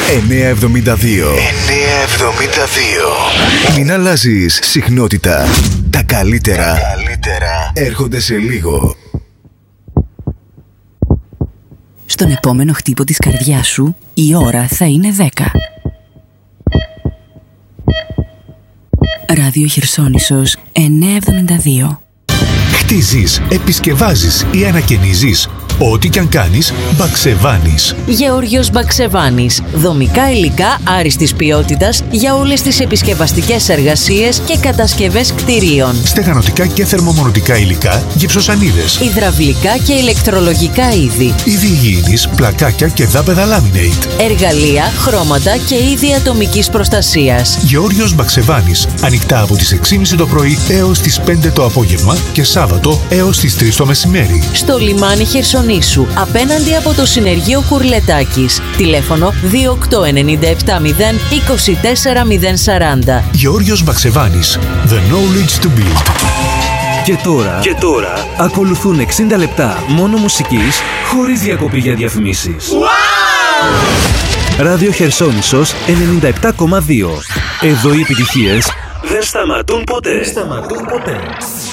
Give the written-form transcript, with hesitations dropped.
972. Μην αλλάζεις συχνότητα. Τα καλύτερα έρχονται σε λίγο. Στον επόμενο χτύπο της καρδιάς σου η ώρα θα είναι 10. Ράδιο Χερσόνησος 972. Χτίζεις, επισκευάζεις ή ανακαινίζεις. Ό,τι κι αν κάνεις, Μπαξεβάνης. Γεώργιος Μπαξεβάνης. Δομικά υλικά άριστης ποιότητας για όλες τις επισκευαστικές εργασίες και κατασκευές κτηρίων. Στεγανοτικά και θερμομονωτικά υλικά, γυψοσανίδες. Υδραυλικά και ηλεκτρολογικά είδη. Είδη υγιεινής, πλακάκια και δάπεδα laminate. Εργαλεία, χρώματα και είδη ατομικής προστασίας. Γεώργιος Μπαξεβάνης. Ανοιχτά από τις 6.30 το πρωί έως τις 5 το απόγευμα και Σάββατο έως τις 3 το μεσημέρι. Στο λιμάνι Χερσονήσου, απέναντι από το συνεργείο Κουρλετάκης. Τηλέφωνο 28970 24040. Γεώργιος Μπαξεβάνης. The knowledge to build. Και τώρα ακολουθούν 60 λεπτά μόνο μουσικής, χωρίς διακοπή για διαφημίσεις. Ράδιο Χερσόνησος 97,2. Εδώ οι επιτυχίες δεν σταματούν ποτέ.